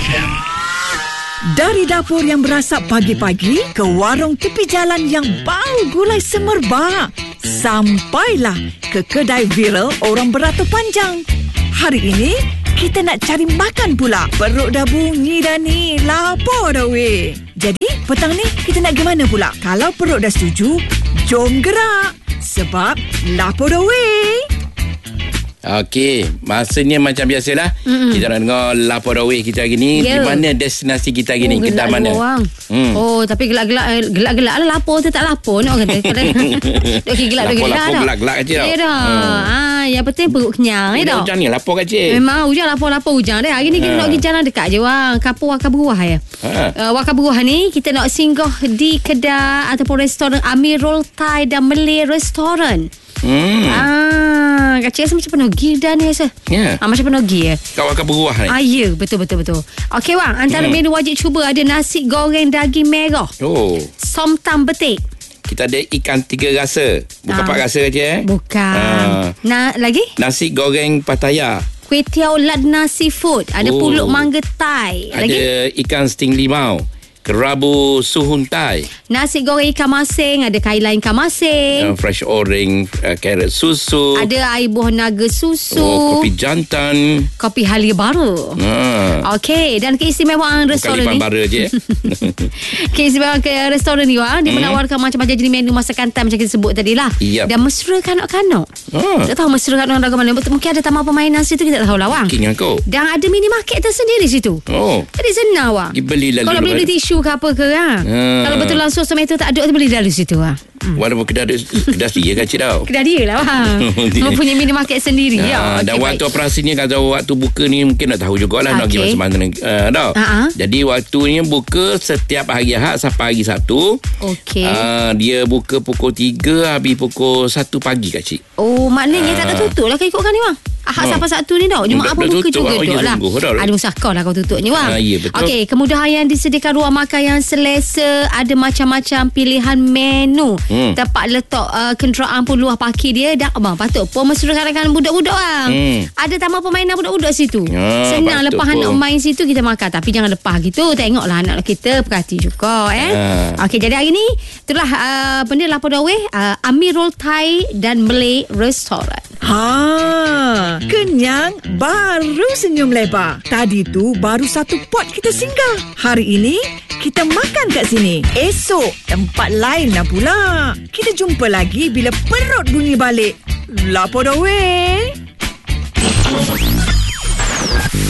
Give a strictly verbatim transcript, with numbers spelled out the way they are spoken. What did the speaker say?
F M. Dari dapur yang berasap pagi-pagi ke warung tepi jalan yang bau gulai semerbak, sampailah ke kedai viral orang beratur panjang. Hari ini kita nak cari makan pula. Perut dah bunyi dah ni, lapar dah weh. Jadi petang ni kita nak ke mana pula? Kalau perut dah setuju, jom gerak. Sebab lapar dah weh. Okey, masanya macam biasalah. Mm-mm. Kita nak dengar Laporawi kita hari ni. Yeah. Di mana destinasi kita hari ni? Oh, kita mana? Hmm. Oh, tapi gelak-gelak gelak-gelak lah lapor tu tak lapor nak kata. Okey, gelak tu gelak dah. Gelak-gelak aje dah. Ya dah. Hmm. Ah, yang penting perut kenyang ya dah. Hujan ni lapor kat cik. Memang hujan lapor-lapor hujan dah. Hari ni kita ha. nak pergi jalan dekat je wang. Kapur Wakabuah ya. Ha. Uh, Wakabuah ni kita nak singgah di kedai ataupun restoran Amirul Thai dan Malay Restaurant. Hmm. Ah, kacik rasa macam penogi dah ni rasa. Ya. Ah, macam penogi ya. Kau akan beruah ni. Ah, ya, betul betul betul. Okey bang, antara hmm. menu wajib cuba ada nasi goreng daging merah. Oh. Somtam betik. Kita ada ikan tiga rasa. Bukan ah. empat rasa je eh. Bukan. Ah. Na lagi? Nasi goreng Pattaya. Kuih tiaw ladna seafood. Ada oh. pulut mangga Thai. Lagi? Ada ikan sting limau. Kerabu suhun Thai. Nasi goreng ikan masing. Ada kailan ikan masing. uh, Fresh orange uh, carrot susu. Ada air buah naga susu. Oh, kopi jantan. Kopi halia baru. uh. Okey. Dan keistimewaan restoran ni, bukan lipan bara je. keistimewaan ke restoran ni wang, dia hmm. menawarkan macam-macam jenis menu masakan Thai macam kita sebut tadi lah. Yep. Dan mesra kanak-kanak. uh. Tak tahu mesra kanak-kanak mana. Mungkin ada taman permainan situ, kita tak tahu lah wang. Mungkin kau. Dan ada mini market tersendiri situ. Oh. Jadi senang wang. Dibeli lalu. Kalau beli tisu ke apa ke kan? Hmm. Kalau betul langsung tomato tak ada, beli dalam situ ah. Hmm. Walaupun kedai dia, kedai dia kan cik tau. Kedai dia lah bang. Mempunyai minimarket sendiri ha, ya. Dan okay, waktu baik. operasinya kalau waktu buka ni mungkin nak tahu jugalah okay. nak pergi masa mana uh, tau. Uh-huh. Jadi waktunya buka setiap hari Ahad sampai hari Sabtu. Okey. Uh, dia buka pukul tiga habis pukul satu pagi kat cik. Oh, maknanya uh. tak ada tutup lah ikutkan ni bang. Ahad oh. sampai Sabtu ni tau. Jumaat pun buka juga oh, lah. Ada musakau lah kau tutup ni bang. Uh, ya, okey, kemudahan yang disediakan ruang makan yang selesa, ada macam-macam pilihan menu. Hmm. Tempat letak uh, kenderaan pun luar parkir dia dah bang. Patut pun mesra kanan-kanan budak-budak bang. Hmm. Ada taman permainan budak-budak situ. Ya, senang lepas pun. Anak main situ kita makan, tapi jangan lepas gitu. Tengoklah anak kita perhati juga eh. Ya. Okey, jadi hari ni itulah uh, benda lapor daweh uh, Amirul Thai dan Malay Restaurant. Ha, kenyang baru senyum lebar. Tadi tu baru satu pot kita singgah. Hari ini kita makan kat sini. Esok tempat lain lah pula. Kita jumpa lagi bila perut bunyi balik. Lapor dah weh.